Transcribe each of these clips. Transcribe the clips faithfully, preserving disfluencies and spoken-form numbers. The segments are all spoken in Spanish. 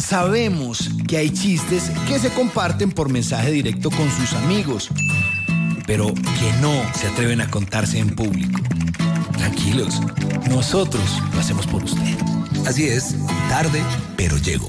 Sabemos que hay chistes que se comparten por mensaje directo con sus amigos, pero que no se atreven a contarse en público. Tranquilos, nosotros lo hacemos por usted. Así es, tarde, pero llego.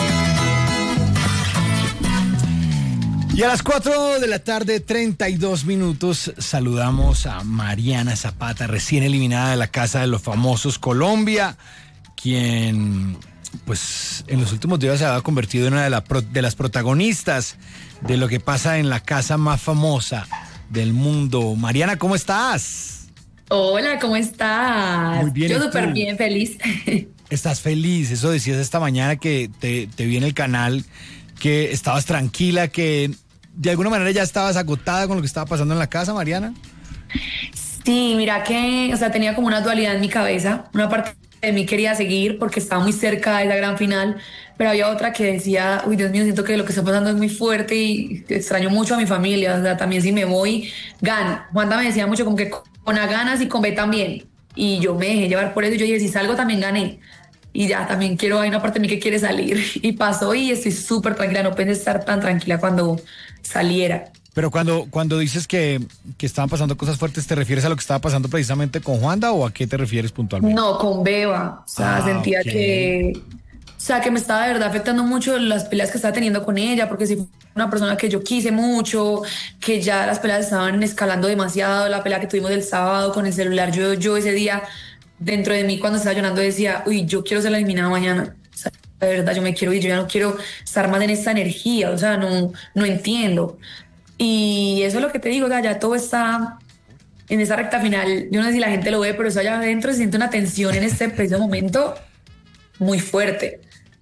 Y a las cuatro de la tarde, treinta y dos minutos, saludamos a Mariana Zapata, recién eliminada de la Casa de los Famosos Colombia, quien, pues, en los últimos días se ha convertido en una de, la pro, de las protagonistas de lo que pasa en la casa más famosa del mundo. Mariana, ¿cómo estás? Hola, ¿cómo estás? Muy bien. Yo súper bien, feliz. Estás feliz, eso decías esta mañana que te, te vi en el canal, que estabas tranquila, que de alguna manera ya estabas agotada con lo que estaba pasando en la casa, Mariana. Sí, mira que, o sea, tenía como una dualidad en mi cabeza. Una parte de mí quería seguir porque estaba muy cerca de la gran final, pero había otra que decía, uy, Dios mío, siento que lo que está pasando es muy fuerte y extraño mucho a mi familia. O sea, también si me voy, gano. Juanda me decía mucho como que con A ganas y con B también. Y yo me dejé llevar por eso y yo dije, si salgo también gané. Y ya, también quiero, hay una parte de mí que quiere salir. Y pasó y estoy súper tranquila, no pensé estar tan tranquila cuando saliera. Pero cuando, cuando dices que, que estaban pasando cosas fuertes, ¿te refieres a lo que estaba pasando precisamente con Juanda o a qué te refieres puntualmente? No, con Beba. O sea, ah, sentía okay. que... O sea, que me estaba de verdad afectando mucho las peleas que estaba teniendo con ella, porque sí fue una persona que yo quise mucho, que ya las peleas estaban escalando demasiado. La pelea que tuvimos el sábado con el celular, yo, yo ese día, dentro de mí cuando estaba llorando decía, uy, yo quiero ser la eliminada mañana. O sea, de verdad, yo me quiero ir, yo ya no quiero estar más en esta energía, o sea, no, no entiendo. Y eso es lo que te digo, o sea, ya todo está en esa recta final. Yo no sé si la gente lo ve, pero eso allá adentro se siente una tensión en este preciso momento muy fuerte.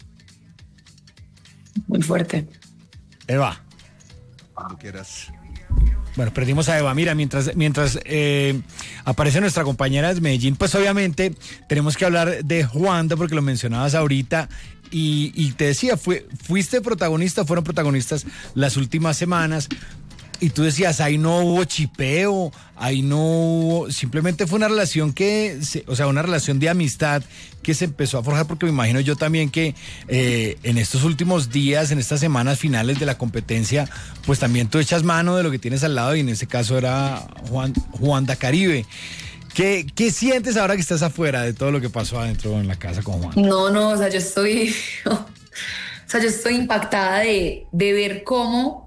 Muy fuerte. Eva. Cuando quieras. Bueno, perdimos a Eva. Mira, mientras, mientras eh, aparece nuestra compañera de Medellín, pues obviamente tenemos que hablar de Juanda, porque lo mencionabas ahorita. Y, y te decía, fue, fuiste protagonista, fueron protagonistas las últimas semanas. Y tú decías, ahí no hubo chipeo, ahí no hubo, simplemente fue una relación que, se, o sea, una relación de amistad que se empezó a forjar, porque me imagino yo también que eh, en estos últimos días, en estas semanas finales de la competencia, pues también tú echas mano de lo que tienes al lado y en ese caso era Juan, Juanda Caribe. ¿Qué, ¿Qué sientes ahora que estás afuera de todo lo que pasó adentro en la casa con Juan? No, no, o sea, yo estoy, o sea, yo estoy impactada de, de ver cómo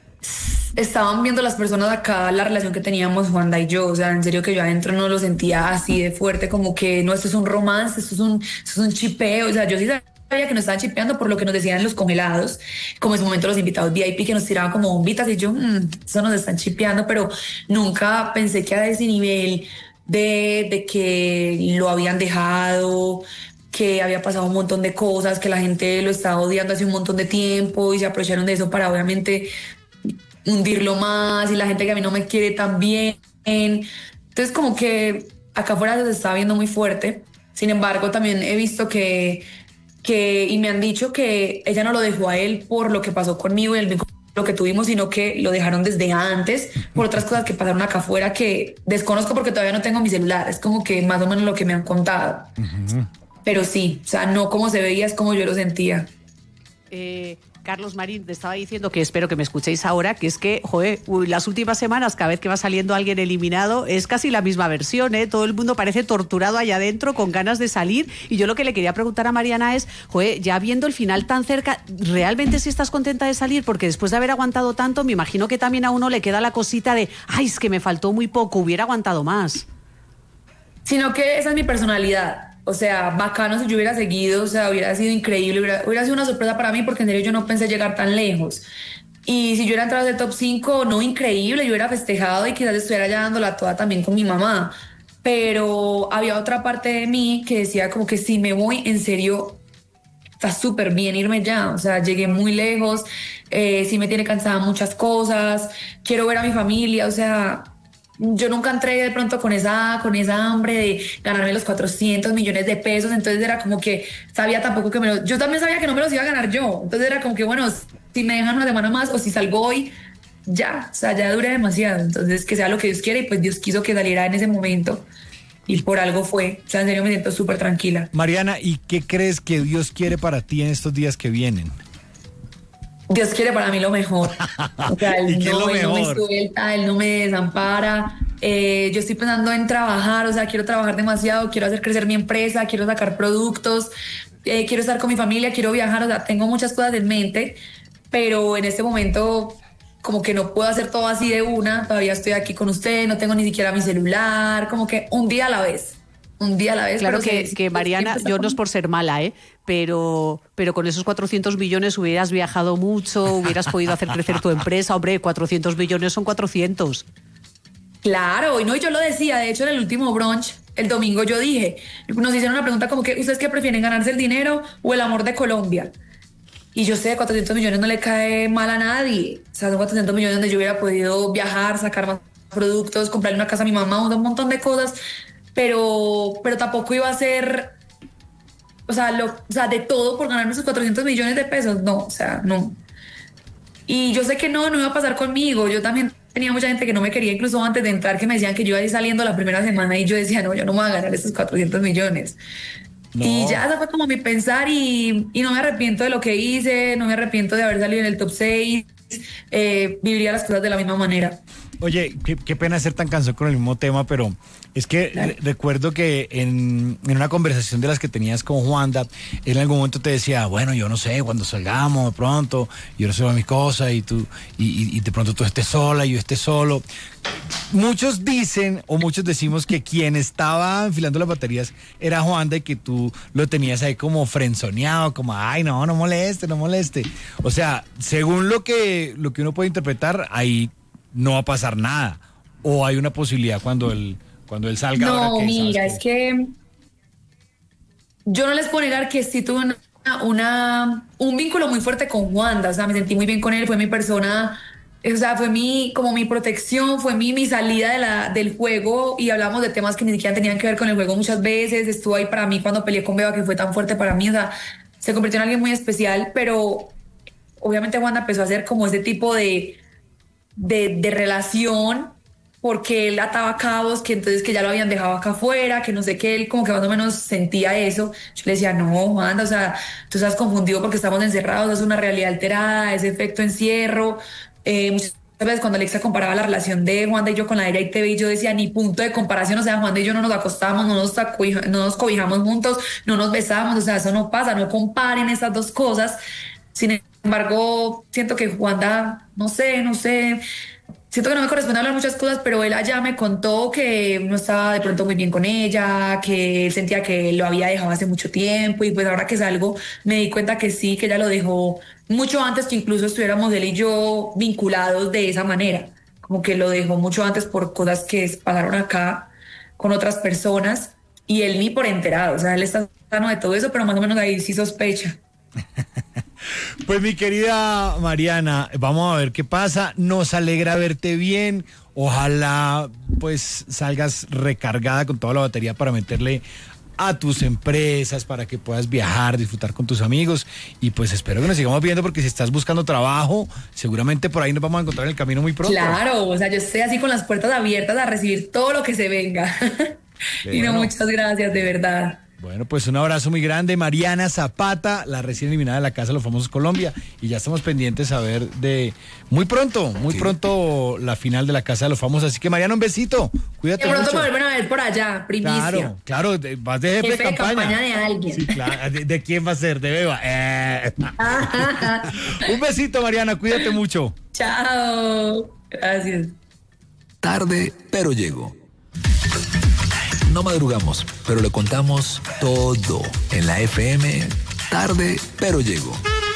estaban viendo las personas acá la relación que teníamos Juanda y yo. O sea, en serio que yo adentro no lo sentía así de fuerte, como que no, esto es un romance, esto es un, esto es un chipeo. O sea, yo sí sabía que nos estaban chipeando por lo que nos decían los congelados, como en su momento los invitados V I P que nos tiraban como bombitas y yo, mmm, eso nos están chipeando, pero nunca pensé que a ese nivel de, de que lo habían dejado, que había pasado un montón de cosas, que la gente lo estaba odiando hace un montón de tiempo y se aprovecharon de eso para obviamente hundirlo más, y la gente que a mí no me quiere tan bien. Entonces como que acá afuera se está viendo muy fuerte. Sin embargo, también he visto que, que y me han dicho que ella no lo dejó a él por lo que pasó conmigo y el vínculo que tuvimos, sino que lo dejaron desde antes por otras cosas que pasaron acá afuera que desconozco porque todavía no tengo mi celular. Es como que más o menos lo que me han contado. Uh-huh. Pero sí, o sea, no como se veía, es como yo lo sentía. Eh... Carlos Marín, te estaba diciendo que espero que me escuchéis ahora, que es que, joder, las últimas semanas, cada vez que va saliendo alguien eliminado, es casi la misma versión, ¿eh? Todo el mundo parece torturado allá adentro, con ganas de salir. Y yo lo que le quería preguntar a Mariana es, joder, ya viendo el final tan cerca, ¿realmente sí estás contenta de salir? Porque después de haber aguantado tanto, me imagino que también a uno le queda la cosita de, ay, es que me faltó muy poco, hubiera aguantado más. Sino que esa es mi personalidad. O sea, bacano si yo hubiera seguido, o sea, hubiera sido increíble, hubiera, hubiera sido una sorpresa para mí porque en serio yo no pensé llegar tan lejos. Y si yo hubiera entrado de top cinco, no increíble, yo hubiera festejado y quizás estuviera ya dándola toda también con mi mamá. Pero había otra parte de mí que decía como que si me voy, en serio, está súper bien irme ya. O sea, llegué muy lejos, eh, sí me tiene cansada muchas cosas, quiero ver a mi familia, o sea... Yo nunca entré de pronto con esa, con esa hambre de ganarme los cuatrocientos millones de pesos, entonces era como que sabía tampoco que me los... Yo también sabía que no me los iba a ganar yo, entonces era como que bueno, si me dejan una semana más o si salgo hoy, ya, o sea, ya duré demasiado, entonces que sea lo que Dios quiere y pues Dios quiso que saliera en ese momento. y por algo fue. O sea, en serio me siento súper tranquila. Mariana, ¿y qué crees que Dios quiere para ti en estos días que vienen? Dios quiere para mí lo mejor. O sea, él, ¿Y qué no, es lo él no me mejor? suelta, él no me desampara. Eh, yo estoy pensando en trabajar, o sea, quiero trabajar demasiado, quiero hacer crecer mi empresa, quiero sacar productos, eh, quiero estar con mi familia, quiero viajar, o sea, tengo muchas cosas en mente, pero en este momento como que no puedo hacer todo así de una. Todavía estoy aquí con usted, no tengo ni siquiera mi celular, como que un día a la vez. Un día a la vez. Claro pero que, sí, que Mariana, yo no es por ser mala, ¿eh? pero, pero con esos cuatrocientos millones hubieras viajado mucho, hubieras podido hacer crecer tu empresa. Hombre, cuatrocientos millones son cuatrocientos. Claro, y no, y yo lo decía, de hecho en el último brunch, el domingo yo dije, nos hicieron una pregunta como que, ¿ustedes qué prefieren, ganarse el dinero o el amor de Colombia? Y yo sé, cuatrocientos millones no le cae mal a nadie. O sea, son cuatrocientos millones donde yo hubiera podido viajar, sacar más productos, comprarle una casa a mi mamá, un montón de cosas, pero, pero tampoco iba a ser, o sea, lo, o sea, de todo por ganarme esos cuatrocientos millones de pesos. No, o sea, no. Y yo sé que no, no iba a pasar conmigo. Yo también tenía mucha gente que no me quería, incluso antes de entrar, que me decían que yo iba a ir saliendo la primera semana y yo decía, no, yo no me voy a ganar esos cuatrocientos millones. No. Y ya ese fue como mi pensar y, y no me arrepiento de lo que hice, no me arrepiento de haber salido en el top seis, eh, viviría las cosas de la misma manera. Oye, qué, qué pena ser tan cansado con el mismo tema, pero es que claro. re- recuerdo que en, en una conversación de las que tenías con Juanda, él en algún momento te decía, bueno, yo no sé, cuando salgamos de pronto, yo resuelvo mis cosas y tú, y, y, y de pronto tú estés sola y yo esté solo. Muchos dicen, o muchos decimos que quien estaba enfilando las baterías era Juanda y que tú lo tenías ahí como frenzoneado, como, ay, no, no moleste, no moleste. O sea, según lo que, lo que uno puede interpretar, ahí no va a pasar nada, o hay una posibilidad cuando él cuando él salga. No, ahora que, mira, ¿sabes? es que yo no les puedo negar que sí tuve una, una un vínculo muy fuerte con Juanda, o sea, me sentí muy bien con él, fue mi persona, o sea, fue mi como mi protección, fue mi, mi salida de la, del juego, y hablamos de temas que ni siquiera tenían que ver con el juego muchas veces. Estuvo ahí para mí cuando peleé con Beba, que fue tan fuerte para mí, o sea, se convirtió en alguien muy especial, pero obviamente Juanda empezó a hacer como ese tipo de De, de relación, porque él ataba cabos, que entonces que ya lo habían dejado acá afuera, que no sé qué, él como que más o menos sentía eso. Yo le decía, no, Juanda, o sea, tú estás confundido porque estamos encerrados, es una realidad alterada, ese efecto encierro. Eh, muchas veces cuando Alexa comparaba la relación de Juanda y yo con la de Ella y T V, yo decía, ni punto de comparación, o sea, Juanda y yo no nos acostamos, no nos, acuija, no nos cobijamos juntos, no nos besamos, o sea, eso no pasa, no comparen esas dos cosas. Sin embargo, siento que Juanda, no sé, no sé, siento que no me corresponde hablar muchas cosas, pero él allá me contó que no estaba de pronto muy bien con ella, que él sentía que lo había dejado hace mucho tiempo, y pues ahora que salgo me di cuenta que sí, que ella lo dejó mucho antes que incluso estuviéramos él y yo vinculados de esa manera, como que lo dejó mucho antes por cosas que pasaron acá con otras personas, y él ni por enterado, o sea, él está sano de todo eso, pero más o menos ahí sí sospecha. Pues mi querida Mariana, vamos a ver qué pasa. Nos alegra verte bien. Ojalá pues salgas recargada con toda la batería para meterle a tus empresas, para que puedas viajar, disfrutar con tus amigos, y pues espero que nos sigamos viendo, porque si estás buscando trabajo, seguramente por ahí nos vamos a encontrar en el camino muy pronto. Claro, o sea, yo estoy así con las puertas abiertas a recibir todo lo que se venga. Y no, muchas gracias, de verdad. Bueno, pues un abrazo muy grande. Mariana Zapata, la recién eliminada de la Casa de los Famosos Colombia, y ya estamos pendientes a ver de muy pronto, muy sí. pronto la final de la Casa de los Famosos. Así que Mariana, un besito, cuídate mucho. De pronto me vuelven a ver por allá, primicia. Claro, claro, vas de jefe, jefe de campaña. campaña. de alguien. Sí, claro. ¿De, de quién va a ser? ¿De Beba? Eh. Un besito, Mariana, cuídate mucho. Chao, gracias. Tarde, pero llego. No madrugamos, pero le contamos todo en la F M. Tarde, pero llego.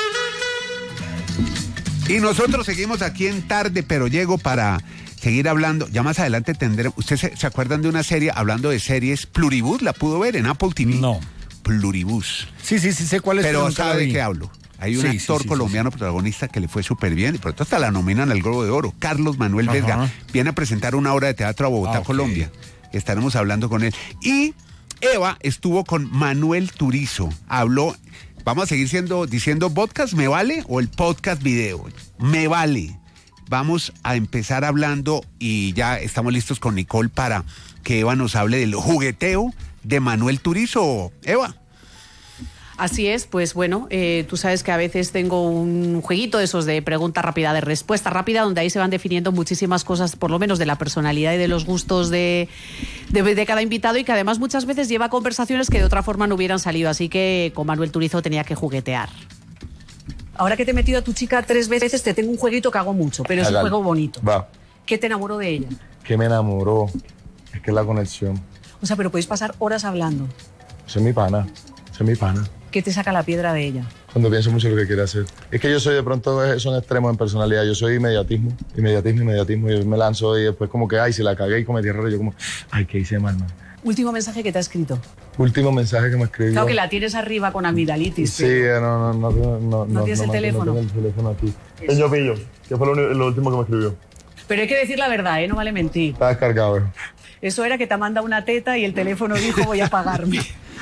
Y nosotros seguimos aquí en Tarde, pero llego para seguir hablando. Ya más adelante tendremos... ¿Ustedes se, se acuerdan de una serie, hablando de series, Pluribus? ¿La pudo ver en Apple T V? No. Pluribus. Sí, sí, sí sé cuál es. Pero ¿sabe de qué hablo? Hay un sí, actor sí, sí, colombiano sí, sí. protagonista que le fue súper bien, y por esto hasta la nominan al Globo de Oro. Carlos Manuel Ajá. Vesga viene a presentar una obra de teatro a Bogotá, ah, okay. Colombia. Estaremos hablando con él. Y Eva estuvo con Manuel Turizo. Habló, vamos a seguir siendo, diciendo podcast, ¿me vale? O el podcast video, me vale. Vamos a empezar hablando, y ya estamos listos con Nicole para que Eva nos hable del jugueteo de Manuel Turizo. Eva. Así es, pues bueno, eh, tú sabes que a veces tengo un jueguito de esos de pregunta rápida, de respuesta rápida, donde ahí se van definiendo muchísimas cosas, por lo menos de la personalidad y de los gustos de, de, de cada invitado, y que además muchas veces lleva conversaciones que de otra forma no hubieran salido, así que con Manuel Turizo tenía que juguetear. Ahora que te he metido a tu chica tres veces, te tengo un jueguito que hago mucho, pero es un juego bonito. Va. ¿Qué te enamoró de ella? ¿Qué me enamoró? Es que es la conexión. O sea, pero podéis pasar horas hablando. Ese es mi pana, ese es mi pana. ¿Qué te saca la piedra de ella? Cuando pienso mucho lo que quiere hacer. Es que yo soy de pronto, son extremos en personalidad. Yo soy inmediatismo, inmediatismo, inmediatismo. Yo me lanzo y después como que, ay, si la cagué y cometí errores, yo como, ay, ¿qué hice mal, man? Último mensaje que te ha escrito. Último mensaje que me escribió. Claro que la tienes arriba con amigdalitis. Sí, pero... no, no, no, no. ¿No tienes el no, teléfono? No tengo el teléfono aquí. Señor Pillo, que fue lo, lo último que me escribió. Pero hay que decir la verdad, ¿eh? No vale mentir. Está descargado, ¿eh? Eso era que te manda una teta y el teléfono dijo voy a pagarme.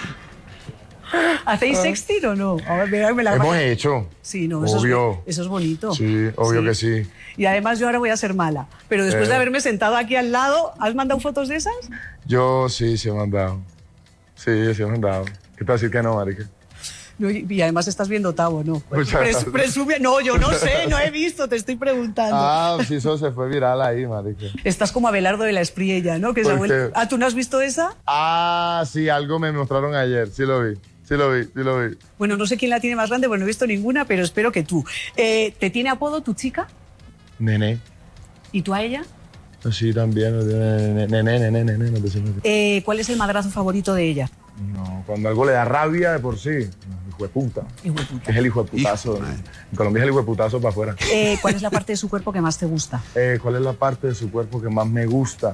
¿Hacéis sexting o no? A ver, me la Hemos hecho. Sí, no, obvio. Eso, es, eso es bonito. Sí, obvio sí. que sí. Y además yo ahora voy a ser mala. Pero después eh. de haberme sentado aquí al lado, ¿has mandado fotos de esas? Yo sí, sí he mandado. Sí, sí he mandado. ¿Qué te decir que no, marica? No, y además estás viendo Tavo, ¿no? Pres, presume, no, yo no sé, no he visto, te estoy preguntando. Ah, sí, eso se fue viral ahí, marica. Estás como Abelardo de la Espriella, ¿no? Que se vuelve... Ah, ¿tú no has visto esa? Ah, sí, algo me mostraron ayer, sí lo vi. Sí lo vi, sí lo vi. Bueno, no sé quién la tiene más grande, porque no he visto ninguna, pero espero que tú. Eh, ¿Te tiene apodo tu chica? Nene. ¿Y tú a ella? Sí, también. Nene, nene, nene, nene. Eh, ¿Cuál es el madrazo favorito de ella? No, cuando algo le da rabia de por sí. Hijo de puta. Hijo de puta. Es el hijo de putazo. Hijo, en Colombia es el hijo de putazo para afuera. Eh, ¿Cuál es la parte de su cuerpo que más te gusta? Eh, ¿Cuál es la parte de su cuerpo que más me gusta?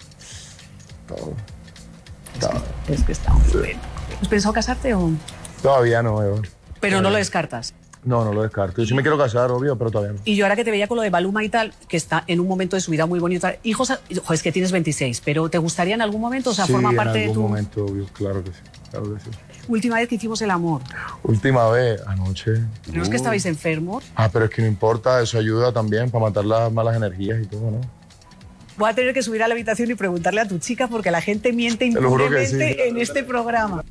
Todo. Todo. Es que, es que está muy bueno. ¿Has pensado casarte o...? Todavía no, Eva. Pero no lo descartas. No, no lo descarto. Yo sí me quiero casar, obvio, pero todavía no. Y yo ahora que te veía con lo de Maluma y tal, que está en un momento de su vida muy bonito. Hijos, ojo, es que tienes veintiséis, pero ¿te gustaría en algún momento? O sea, sí, forma parte de tu... en algún momento, obvio, claro que sí, claro que sí. Última vez que hicimos el amor. Última vez, anoche. ¿No uh. es que estabais enfermos? Ah, pero es que no importa, eso ayuda también para matar las malas energías y todo, ¿no? Voy a tener que subir a la habitación y preguntarle a tu chica porque la gente miente impunemente sí. en este programa.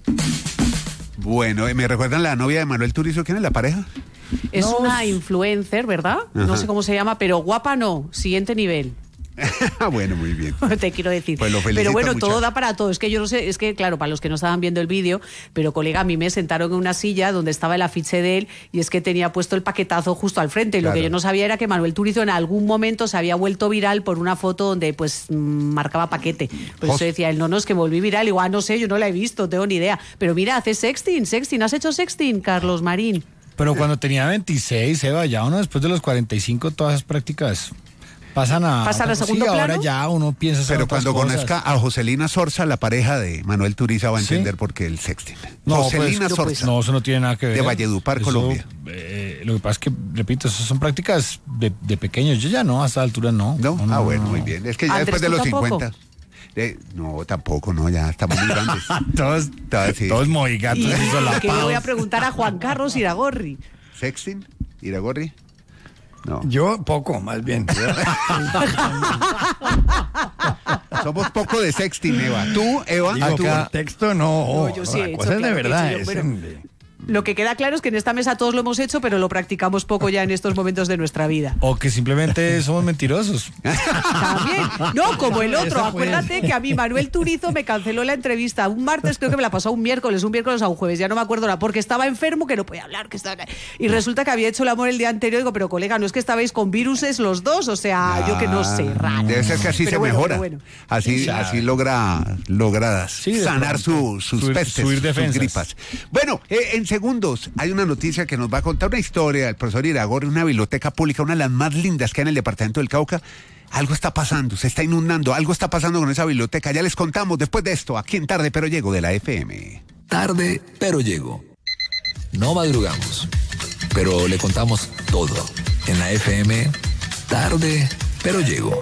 Bueno, ¿me recuerdan la novia de Manuel Turizo? ¿Quién es la pareja? Es no, una influencer, ¿verdad? Ajá. No sé cómo se llama, pero guapa no, siguiente nivel. Bueno, muy bien. Te quiero decir. Pues lo felicito, pero bueno, muchacho. Todo da para todo. Es que yo no sé, es que claro, para los que no estaban viendo el vídeo, pero colega, a mí me sentaron en una silla donde estaba el afiche de él y es que tenía puesto el paquetazo justo al frente. Y claro. Lo que yo no sabía era que Manuel Turizo en algún momento se había vuelto viral por una foto donde pues marcaba paquete. Por eso decía él, no, no, es que volví viral. Igual no sé, yo no la he visto, tengo ni idea. Pero mira, hace sexting, sexting. ¿Has hecho sexting, Carlos Marín? Pero cuando tenía veintiséis, Eva, ya uno después de los cuarenta y cinco, todas esas prácticas pasan a, ¿Pasan a segundo plano? Ahora ya uno piensa. Pero cuando cosas. Conozca a Joselina Sorza, la pareja de Manuel Turizo, va a entender ¿sí? por qué el sexting. No, Joselina pues, Sorza. Pues, no, eso no tiene nada que ver. De Valledupar, eso, Colombia. Eh, lo que pasa es que, repito, eso son prácticas de, de pequeños. Yo ya no, a esta altura no. No, no ah, no, bueno, no. muy bien. Es que ya Andrés, después de los tampoco? cincuenta. Eh, no, tampoco, no, ya estamos muy grandes. todos, todos, sí. todos mojigatos. Y, y que le voy a preguntar a Juan Carlos Iragorri. ¿Sexting? ¿Iragorri? No. Yo poco, más bien. Somos poco de sexting, Eva. ¿Tú, Eva? Digo, ¿tú? por texto no. no yo sí la he cosa hecho, es claro de verdad. que he hecho yo, es bueno. en... Lo que queda claro es que en esta mesa todos lo hemos hecho, pero lo practicamos poco ya en estos momentos de nuestra vida. O que simplemente somos mentirosos. También. No, como el otro. Acuérdate que a mí Manuel Turizo me canceló la entrevista un martes, creo que me la pasó un miércoles, un miércoles a un jueves, ya no me acuerdo nada, porque estaba enfermo, que no podía hablar, que estaba... Y resulta que había hecho el amor el día anterior. Digo, pero colega, ¿no es que estabais con viruses los dos? O sea, ah, yo que no sé, raro. Debe ser que así pero se bueno, mejora. Bueno. Así, así logra, logra sí, sanar su, sus subir, pestes, subir sus gripas. Bueno, eh, en segundos hay una noticia que nos va a contar una historia del profesor Iragorri, una biblioteca pública, una de las más lindas que hay en el departamento del Cauca. Algo está pasando, se está inundando, algo está pasando con esa biblioteca. Ya les contamos después de esto, aquí en Tarde Pero Llego de la F M. Tarde Pero Llego. No madrugamos, pero le contamos todo. En la F M, Tarde Pero Llego.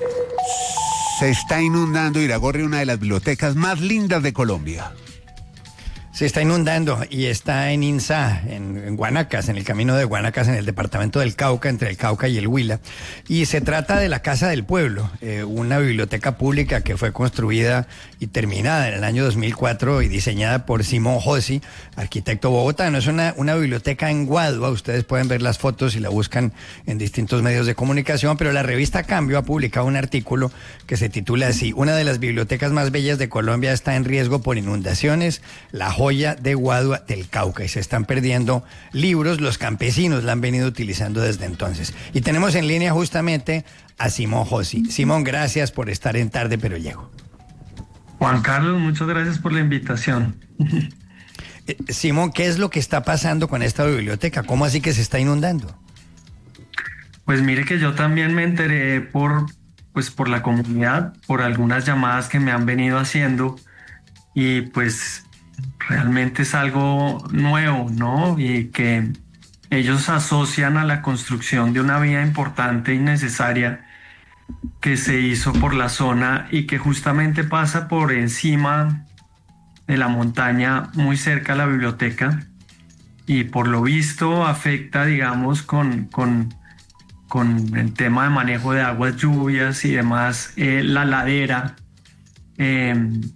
Se está inundando Iragorri, una de las bibliotecas más lindas de Colombia. Se está inundando y está en Insa, en, en Guanacas, en el camino de Guanacas, en el departamento del Cauca, entre el Cauca y el Huila. Y se trata de la Casa del Pueblo, eh, una biblioteca pública que fue construida y terminada en el año dos mil cuatro y diseñada por Simón Josi, arquitecto bogotano. Es una, una biblioteca en Guadua, ustedes pueden ver las fotos y la buscan en distintos medios de comunicación, pero la revista Cambio ha publicado un artículo que se titula así: una de las bibliotecas más bellas de Colombia está en riesgo por inundaciones, la joya de Guadua del Cauca, y se están perdiendo libros. Los campesinos la han venido utilizando desde entonces. Y tenemos en línea justamente a Simón Josi. Simón, gracias por estar en Tarde Pero Llego. Juan Carlos, muchas gracias por la invitación. Eh, Simón, ¿qué es lo que está pasando con esta biblioteca? ¿Cómo así que se está inundando? Pues mire que yo también me enteré por, pues por la comunidad, por algunas llamadas que me han venido haciendo, y pues realmente es algo nuevo, ¿no? Y que ellos asocian a la construcción de una vía importante y necesaria que se hizo por la zona y que justamente pasa por encima de la montaña, muy cerca a la biblioteca, y por lo visto afecta, digamos, con, con, con el tema de manejo de aguas, lluvias y demás, eh, la ladera. Eh,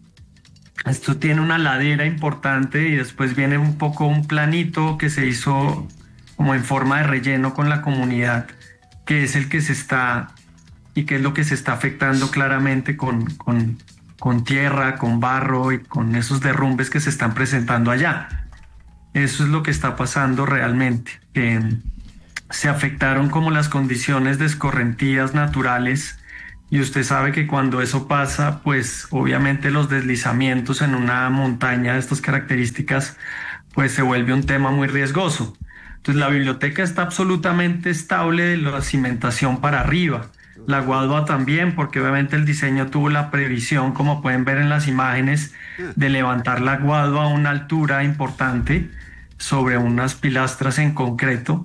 Esto tiene una ladera importante y después viene un poco un planito que se hizo como en forma de relleno con la comunidad, que es el que se está y que es lo que se está afectando claramente con, con, con tierra, con barro y con esos derrumbes que se están presentando allá. Eso es lo que está pasando realmente. Eh, se afectaron como las condiciones de escorrentías naturales. Y usted sabe que cuando eso pasa, pues obviamente los deslizamientos en una montaña de estas características, pues se vuelve un tema muy riesgoso. Entonces la biblioteca está absolutamente estable de la cimentación para arriba. La Guadua también, porque obviamente el diseño tuvo la previsión, como pueden ver en las imágenes, de levantar la Guadua a una altura importante sobre unas pilastras en concreto.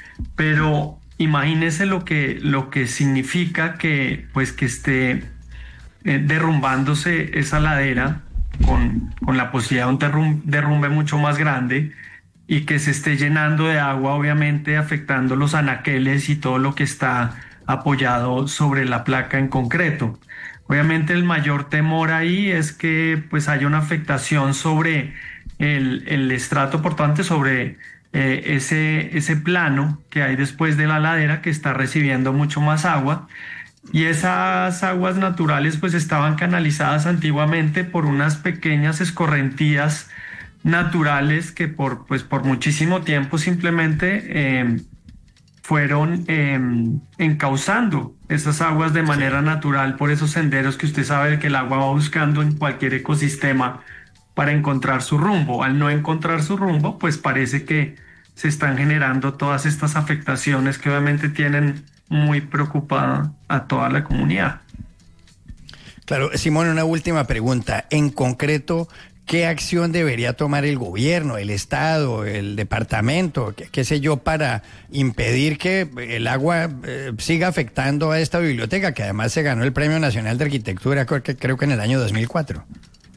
Pero imagínese lo que, lo que significa que, pues, que esté eh, derrumbándose esa ladera con, con la posibilidad de un derrum, derrumbe mucho más grande, y que se esté llenando de agua, obviamente afectando los anaqueles y todo lo que está apoyado sobre la placa en concreto. Obviamente el mayor temor ahí es que pues haya una afectación sobre el, el estrato portante, sobre Eh, ese, ese plano que hay después de la ladera, que está recibiendo mucho más agua, y esas aguas naturales pues estaban canalizadas antiguamente por unas pequeñas escorrentías naturales que por, pues, por muchísimo tiempo simplemente eh, fueron eh, encauzando esas aguas de manera natural por esos senderos que usted sabe que el agua va buscando en cualquier ecosistema para encontrar su rumbo. Al no encontrar su rumbo, pues parece que se están generando todas estas afectaciones que obviamente tienen muy preocupada a toda la comunidad. Claro, Simón, una última pregunta. En concreto, ¿qué acción debería tomar el gobierno, el Estado, el departamento, qué, qué sé yo, para impedir que el agua eh, siga afectando a esta biblioteca, que además se ganó el Premio Nacional de Arquitectura, creo que, creo que en el año dos mil cuatro?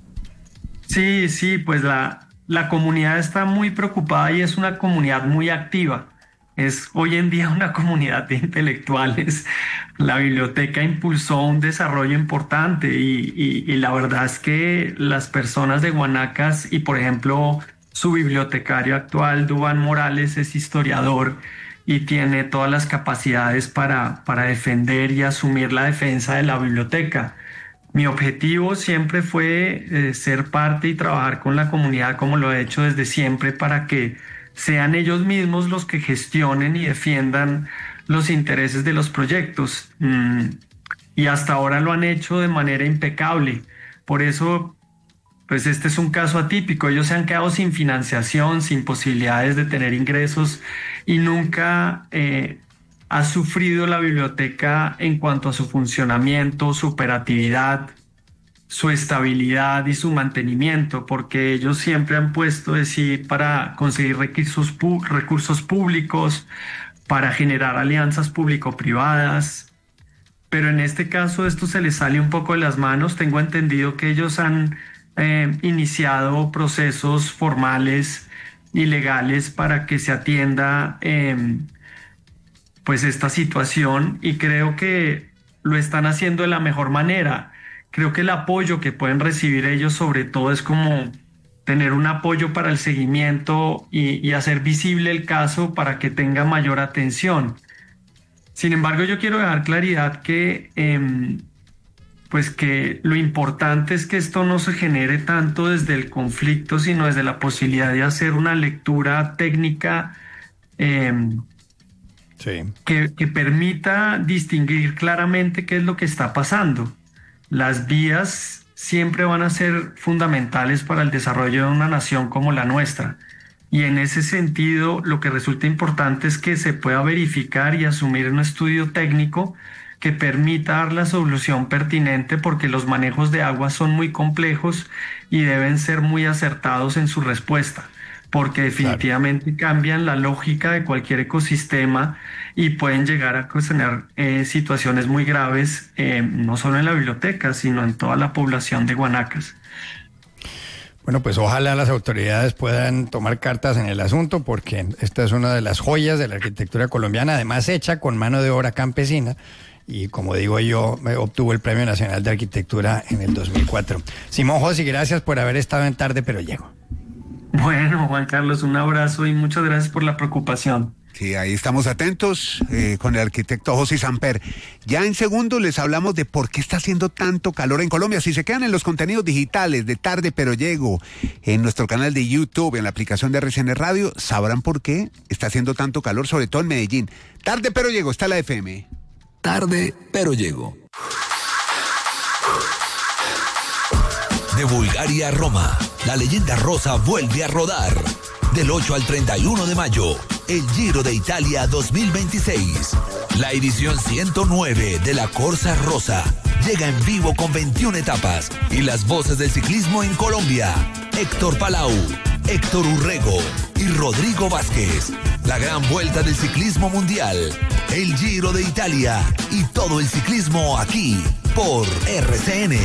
Sí, sí, pues la... La comunidad está muy preocupada y es una comunidad muy activa. Es hoy en día una comunidad de intelectuales. La biblioteca impulsó un desarrollo importante y, y, y la verdad es que las personas de Guanacas y, por ejemplo, su bibliotecario actual, Duván Morales, es historiador y tiene todas las capacidades para, para defender y asumir la defensa de la biblioteca. Mi objetivo siempre fue eh, ser parte y trabajar con la comunidad como lo he hecho desde siempre, para que sean ellos mismos los que gestionen y defiendan los intereses de los proyectos. Mm, y hasta ahora lo han hecho de manera impecable. Por eso, pues este es un caso atípico. Ellos se han quedado sin financiación, sin posibilidades de tener ingresos, y nunca eh, ha sufrido la biblioteca en cuanto a su funcionamiento, su operatividad, su estabilidad y su mantenimiento, porque ellos siempre han puesto de sí para conseguir recursos, recursos públicos, para generar alianzas público-privadas. Pero en este caso esto se les sale un poco de las manos. Tengo entendido que ellos han eh, iniciado procesos formales y legales para que se atienda eh, pues esta situación, y creo que lo están haciendo de la mejor manera. Creo que el apoyo que pueden recibir ellos sobre todo es como tener un apoyo para el seguimiento y, y hacer visible el caso para que tenga mayor atención. Sin embargo, yo quiero dejar claridad que, eh, pues que lo importante es que esto no se genere tanto desde el conflicto, sino desde la posibilidad de hacer una lectura técnica eh, sí. que, que permita distinguir claramente qué es lo que está pasando. Las vías siempre van a ser fundamentales para el desarrollo de una nación como la nuestra. Y en ese sentido, lo que resulta importante es que se pueda verificar y asumir un estudio técnico que permita dar la solución pertinente, porque los manejos de agua son muy complejos y deben ser muy acertados en su respuesta, porque definitivamente claro. cambian la lógica de cualquier ecosistema y pueden llegar a ocasionar eh, situaciones muy graves, eh, no solo en la biblioteca, sino en toda la población de Guanacas. Bueno, pues ojalá las autoridades puedan tomar cartas en el asunto, porque esta es una de las joyas de la arquitectura colombiana, además hecha con mano de obra campesina, y como digo yo, obtuvo el Premio Nacional de Arquitectura en el dos mil cuatro. Simón Josi, gracias por haber estado en Tarde Pero Llego. Bueno, Juan Carlos, un abrazo y muchas gracias por la preocupación. Sí, ahí estamos atentos eh, con el arquitecto Josi Samper. Ya en segundo les hablamos de por qué está haciendo tanto calor en Colombia. Si se quedan en los contenidos digitales de Tarde Pero Llego, en nuestro canal de YouTube, en la aplicación de R C N Radio, sabrán por qué está haciendo tanto calor, sobre todo en Medellín. Tarde Pero Llego, está la F M. Tarde Pero Llego. De Bulgaria a Roma, la leyenda rosa vuelve a rodar. Del ocho al treinta y uno de mayo, el Giro de Italia dos mil veintiséis. La edición ciento nueve de la Corsa Rosa llega en vivo con veintiuna etapas y las voces del ciclismo en Colombia. Héctor Palau, Héctor Urrego y Rodrigo Vázquez. La gran vuelta del ciclismo mundial, el Giro de Italia y todo el ciclismo aquí por R C N.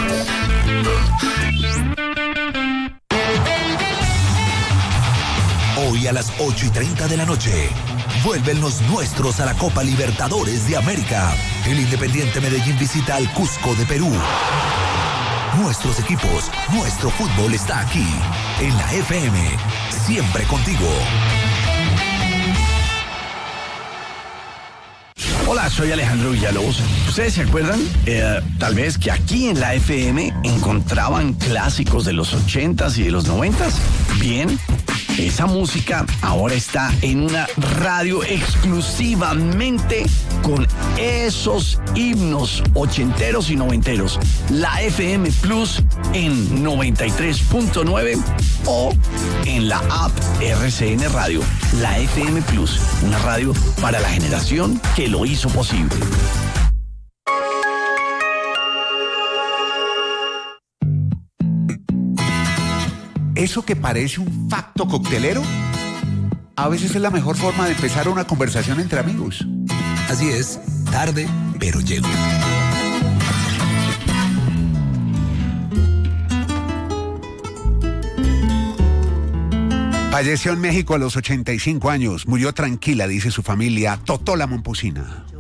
Hoy a las ocho y treinta de la noche, vuelven los nuestros a la Copa Libertadores de América. El Independiente Medellín visita al Cusco de Perú. Nuestros equipos, nuestro fútbol está aquí, en la F M, siempre contigo. Hola, soy Alejandro Villalobos. ¿Ustedes se acuerdan? Eh, tal vez que aquí en la F M encontraban clásicos de los ochentas y de los noventas. Bien, esa música ahora está en una radio exclusivamente con esos himnos ochenteros y noventeros. La F M Plus en noventa y tres punto nueve o en la app R C N Radio. La F M Plus, una radio para la generación que lo hizo posible. Eso que parece un facto coctelero, a veces es la mejor forma de empezar una conversación entre amigos. Así es, Tarde Pero Llego. Falleció en México a los ochenta y cinco años. Murió tranquila, dice su familia, Totó la Momposina.